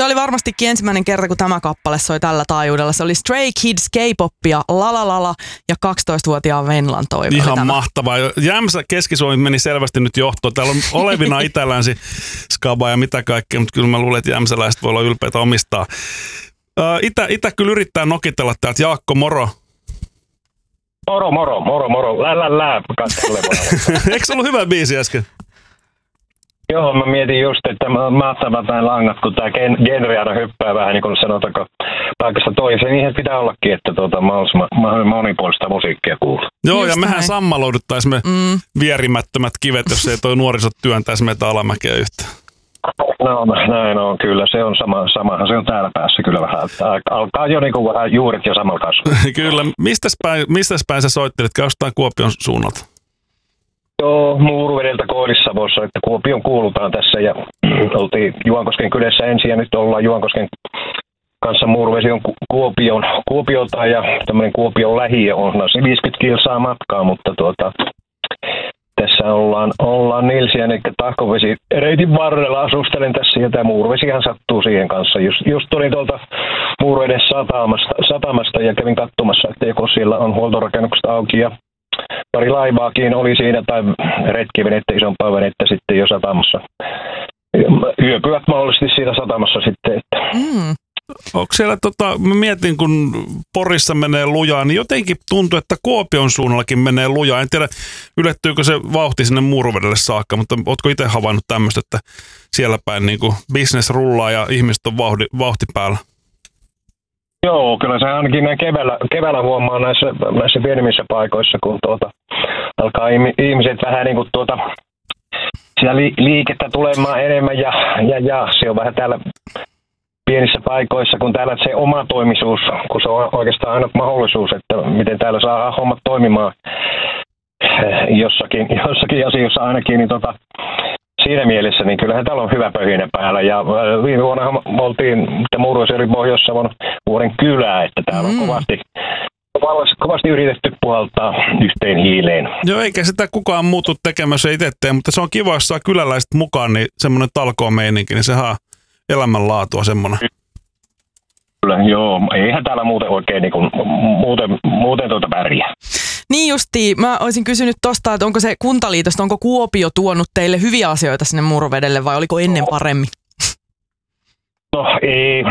se oli varmastikin ensimmäinen kerta, kun tämä kappale soi tällä taajuudella. Se oli Stray Kids, K-popia, Lalalala ja 12-vuotiaan Venlan toive. Ihan mahtavaa. Jämsä Keski-Suomi meni selvästi nyt johtoon. Täällä on olevina Itä-Länsi, Skaba ja mitä kaikkea, mutta kyllä mä luulen, että jämsäläiset voi olla ylpeitä omistaa. Itä kyllä yrittää nokitella täältä. Jaakko, moro. Moro. Lä. Eikö se ollut hyvä biisi äsken? Joo, mä mietin just, että mahtavat näin langat, kun tää genre aina hyppää vähän, niin kuin sanotaanko, paikasta toiseen. Niinhän pitää ollakin, että mahdollisimman monipuolista musiikkia kuulla. Joo, just ja mehän näin. sammalouduttaisimme vierimättömät kivet, jos ei toi nuorisot työntäisi meitä alamäkeä yhtään. No näin on, kyllä. Se on samahan se on täällä päässä kyllä vähän. Alkaa jo niin kuin vähän juuret jo samalla kasvua. Kyllä. Mistäs päin sä soittelit? Jostain Kuopion suunnalta? Joo, Muuruvedeltä Koillis-Savossa, että Kuopion kuulutaan tässä ja oltiin Juankosken kylässä ensin ja nyt ollaan Juankosken kanssa. Muuruvesi on Kuopiota ja tämmöinen Kuopion lähiö on 50 kilsaa matkaa, mutta tässä ollaan Nilsiän eli Tahkovesi reitin varrella, asustelen tässä ja tämä Muuruvesihan sattuu siihen kanssa. Just tulin tuolta Muuruveden satamasta ja kävin katsomassa, että joko siellä on huoltorakennukset auki ja pari laivaakin oli siinä tai retkivenettä, isompaa venettä sitten jo satamassa. Yöpyvät mahdollisesti siinä satamassa sitten. Että. Onko siellä, mä mietin kun Porissa menee lujaa, niin jotenkin tuntuu, että Kuopion suunnallakin menee lujaa. En tiedä, ylettyykö se vauhti sinne Muuruvedelle saakka, mutta ootko itse havainnut tämmöistä, että siellä päin niin kuin business rullaa ja ihmiset on vauhti päällä? Joo, kyllä se ainakin näin keväällä huomaa näissä pienemmissä paikoissa, kun alkaa ihmiset vähän niin kuin siellä liikettä tulemaan enemmän ja se on vähän täällä pienissä paikoissa, kun täällä se omatoimisuus, kun se on oikeastaan aina mahdollisuus, että miten täällä saa hommat toimimaan jossakin asioissa ainakin, niin siinä mielessä, niin kyllähän täällä on hyvä pöhinä päällä. Ja viime vuonna oltiin, että Muuruvesi oli Pohjois-Savon vuoden kylä, että täällä on kovasti yritetty puhaltaa yhteen hiileen. Joo, eikä sitä kukaan muutu tekemässä itse tee, mutta se on kiva, jos saa kyläläiset mukaan, niin semmoinen talkoomeininki, niin sehän on elämänlaatua semmoinen. Kyllä, joo. Eihän täällä muuten oikein niin kuin, muuten pärjää. Niin justiin, mä olisin kysynyt tosta, että onko se Kuntaliitosta, onko Kuopio tuonut teille hyviä asioita sinne Muuruvedelle vai oliko ennen paremmin? No ei,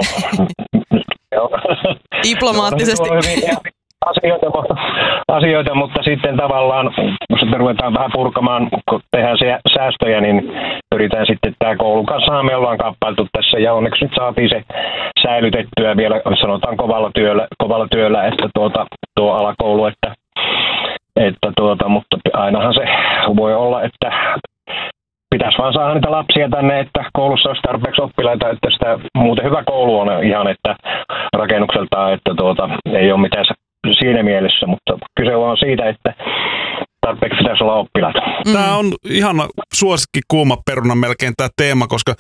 Diplomaattisesti. Asioita, mutta sitten tavallaan, kun sitten ruvetaan vähän purkamaan, kun tehdään säästöjä, niin pyritään sitten tämä koulun kanssa me ollaan kappailtu tässä ja onneksi nyt saatiin se säilytettyä vielä, sanotaan kovalla työllä että tuo alakoulu, että mutta ainahan se voi olla, että pitäisi vaan saada niitä lapsia tänne, että koulussa olisi tarpeeksi oppilaita, että sitä muuten hyvä koulu on ihan, että rakennukseltaan, että ei ole mitään siinä mielessä, mutta kyse on siitä, että tarpeeksi pitäisi olla oppilaita. Tämä on ihana suosikki kuuma peruna melkein tämä teema, koska